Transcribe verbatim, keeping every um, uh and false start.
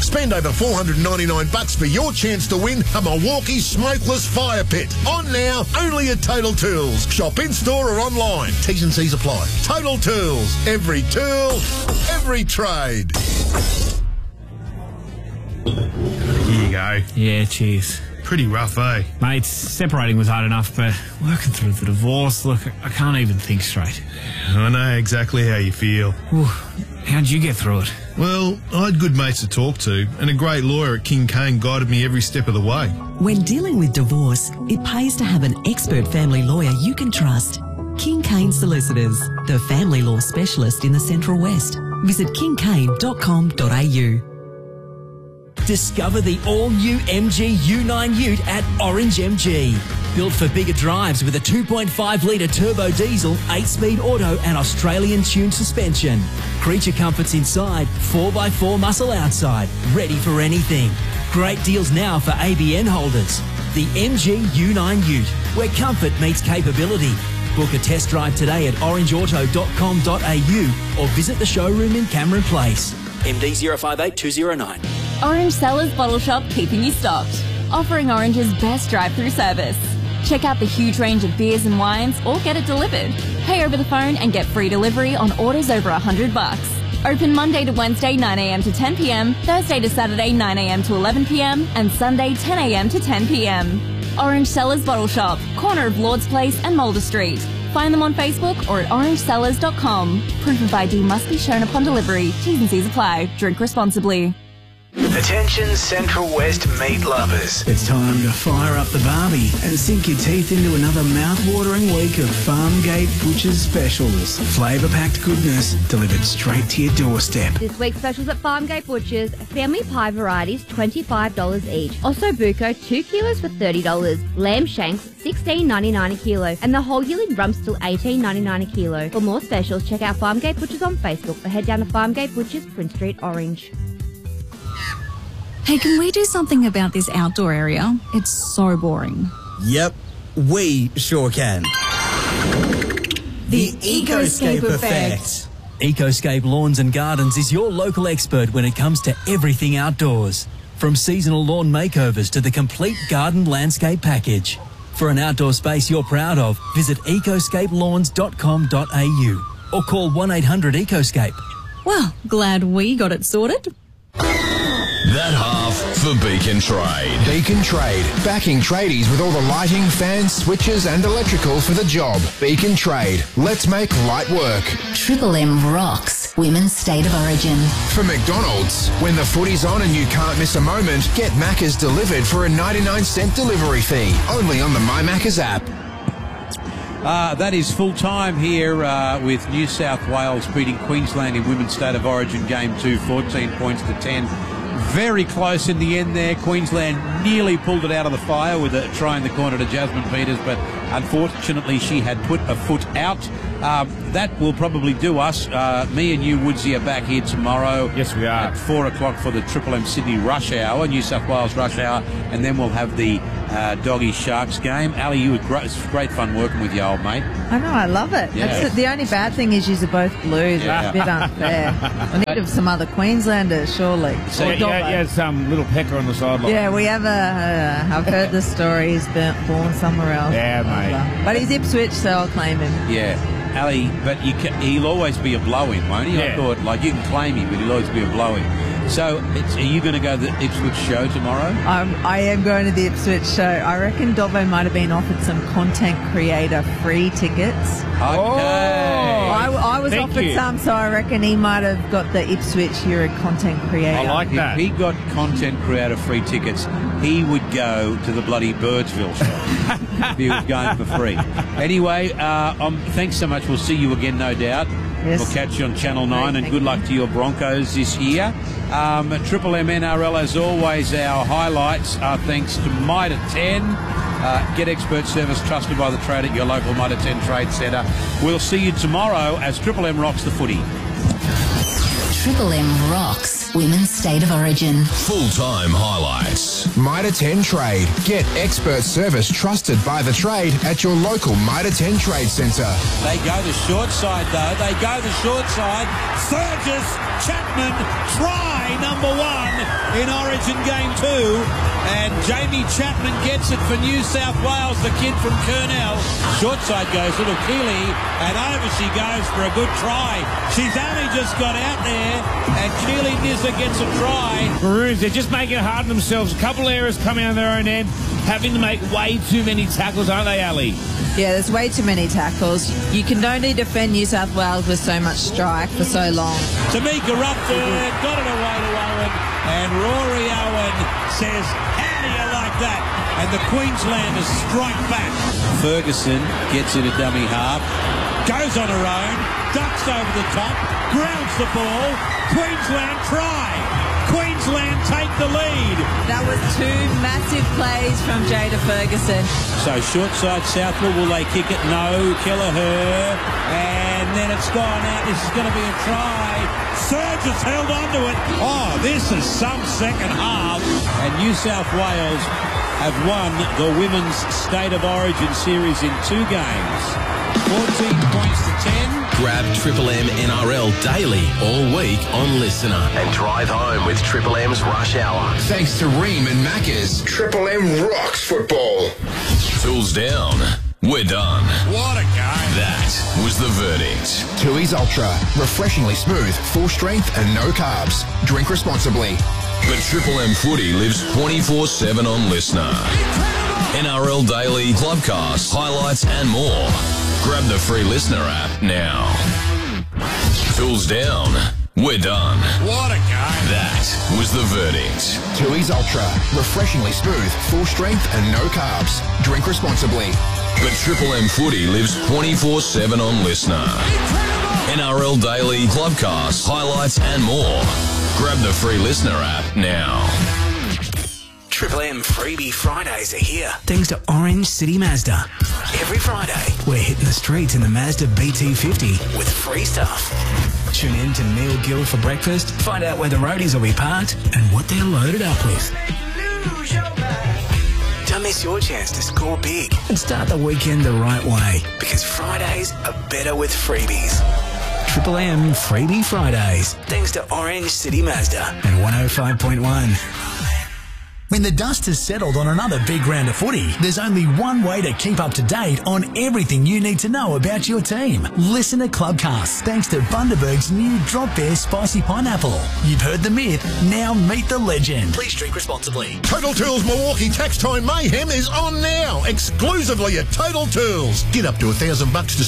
Spend over four hundred ninety-nine bucks for your chance to win a Milwaukee smokeless fire pit. On now, only at Total Tools. Shop in-store or online. T's and C's apply. Total Tools. Every tool, every trade. Here you go. Yeah, cheers. Pretty rough, eh? Mate, separating was hard enough, but working through the divorce, look, I can't even think straight. I know exactly how you feel. Whew. How'd you get through it? Well, I had good mates to talk to, and a great lawyer at King Kane guided me every step of the way. When dealing with divorce, it pays to have an expert family lawyer you can trust. King Kane Solicitors, the family law specialist in the Central West. Visit king kane dot com dot a u. Discover the all-new M G U nine Ute at Orange M G. Built for bigger drives with a two point five litre turbo diesel, eight speed auto and Australian-tuned suspension. Creature comforts inside, four by four muscle outside, ready for anything. Great deals now for A B N holders. The M G U nine Ute, where comfort meets capability. Book a test drive today at orange auto dot com dot a u or visit the showroom in Cameron Place. M D zero five eight two zero nine. Orange Cellars Bottle Shop, keeping you stocked. Offering Orange's best drive-through service. Check out the huge range of beers and wines or get it delivered. Pay over the phone and get free delivery on orders over one hundred bucks. Open Monday to Wednesday nine a m to ten p m, Thursday to Saturday nine a m to eleven p m and Sunday ten a m to ten p m. Orange Cellars Bottle Shop, corner of Lord's Place and Mulder Street. Find them on Facebook or at orange cellars dot com. Proof of I D must be shown upon delivery. T's and C's apply. Drink responsibly. Attention Central West meat lovers. It's time to fire up the barbie and sink your teeth into another mouth-watering week of Farmgate Butchers specials. Flavour-packed goodness delivered straight to your doorstep. This week's specials at Farmgate Butchers: family pie varieties, twenty-five dollars each. Also buco, two kilos for thirty dollars. Lamb shanks, sixteen ninety-nine a kilo. And the whole yearling rump still eighteen ninety-nine a kilo. For more specials, check out Farmgate Butchers on Facebook or head down to Farmgate Butchers, Prince Street, Orange. Hey, can we do something about this outdoor area? It's so boring. Yep, we sure can. The Ecoscape Effect. Ecoscape Lawns and Gardens is your local expert when it comes to everything outdoors. From seasonal lawn makeovers to the complete garden landscape package. For an outdoor space you're proud of, visit ecoscape lawns dot com dot a u or call one eight hundred ecoscape. Well, glad we got it sorted. That half for Beacon Trade. Beacon Trade, backing tradies with all the lighting, fans, switches and electrical for the job. Beacon Trade, let's make light work. Triple M rocks Women's State of Origin. For McDonald's, when the footy's on and you can't miss a moment, get Macca's delivered for a ninety-nine cent delivery fee. Only on the My Macca's app. Uh, that is full time here uh, with New South Wales beating Queensland in Women's State of Origin Game two, fourteen points to ten. Very close in the end there. Queensland nearly pulled it out of the fire with a try in the corner to Jasmine Peters, but unfortunately she had put a foot out. Um, that will probably do us. Uh, me and you, Woodsy, are back here tomorrow. Yes, we are. At four o'clock for the Triple M Sydney Rush Hour, New South Wales Rush Hour, and then we'll have the uh, Doggy Sharks game. Ali, you were great. It's great fun working with you, old mate. I know, I love it. Yeah. That's the only bad thing is you're both blues. Yeah. It's a bit unfair. We need some other Queenslanders, surely. So yeah, yeah, yeah, some little pecker on the sideline. Yeah, we have a. Uh, I've heard the story. He's been born somewhere else. Yeah, mate. But he's Ipswich, so I'll claim him. Yeah. Ali, but you can, he'll always be a blow-in, won't he? Yeah. I thought, like, you can claim him, but he'll always be a blow-in. So, it's, are you going to go to the Ipswich show tomorrow? I'm, I am going to the Ipswich show. I reckon Dobbo might have been offered some content creator free tickets. Okay. Oh, I, I was Thank offered you. some, so I reckon he might have got the Ipswich. You're a content creator. I like that. If he got content creator free tickets, he would go to the bloody Birdsville show if he was going for free. Anyway, uh, um, thanks so much. We'll see you again, no doubt. Yes. We'll catch you on Channel nine, Great, and good luck to your Broncos this year. Um, Triple M N R L, as always, our highlights are thanks to Mitre ten. Uh, get expert service trusted by the trade at your local Mitre ten Trade Centre. We'll see you tomorrow as Triple M rocks the footy. Triple M rocks Women's State of Origin. Full-time highlights. Mitre ten Trade. Get expert service trusted by the trade at your local Mitre ten Trade Centre. They go the short side, though. They go the short side. Fergus Chapman, try number one in Origin Game two. And Jamie Chapman gets it for New South Wales, the kid from Kurnell. Short side goes little Keeley, and over she goes for a good try. She's only just got out there, and Keeley Nizza gets a try. Maroons, they're just making it hard on themselves. A couple of errors coming on their own end, having to make way too many tackles, aren't they, Ali? Yeah, there's way too many tackles. You can only defend New South Wales with so much strike for so long. Tamika Rutherford got it away to Owen, and Rory Owen says, how do you like that? And the Queenslanders strike back. Ferguson gets it a dummy half, goes on her own, ducks over the top, grounds the ball, Queensland try. Queensland take the lead. That was two massive plays from Jada Ferguson. So short side Southwell, will they kick it? No. Kelleher. And then it's gone out. This is going to be a try. Surge has held on to it. Oh, this is some second half. And New South Wales have won the Women's State of Origin series in two games. fourteen points to ten. Grab Triple M N R L daily all week on Listener. And drive home with Triple M's Rush Hour. Thanks to Ream and Macca's. Triple M rocks football. Tools down. We're done. What a game. That was the verdict. Tooheys Ultra. Refreshingly smooth, full strength and no carbs. Drink responsibly. But Triple M footy lives twenty-four seven on Listener. N R L Daily, Clubcast, highlights and more. Grab the free Listener app now. Tools down. We're done. What a game. That was the verdict. Tooheys Ultra. Refreshingly smooth, full strength and no carbs. Drink responsibly. But Triple M footy lives twenty-four seven on Listener. N R L Daily, Clubcast, highlights and more. Grab the free Listener app now. Triple M Freebie Fridays are here, thanks to Orange City Mazda. Every Friday, we're hitting the streets in the Mazda B T fifty with free stuff. Tune in to Neil Gill for breakfast, find out where the roadies will be parked and what they're loaded up with. Don't miss your chance to score big and start the weekend the right way, because Fridays are better with freebies. Triple M Freebie Fridays, thanks to Orange City Mazda and one oh five point one. When the dust has settled on another big round of footy, there's only one way to keep up to date on everything you need to know about your team. Listen to Clubcast, thanks to Bundaberg's new Drop Bear Spicy Pineapple. You've heard the myth, now meet the legend. Please drink responsibly. Total Tools Milwaukee Tax Time Mayhem is on now, exclusively at Total Tools. Get up to a thousand bucks to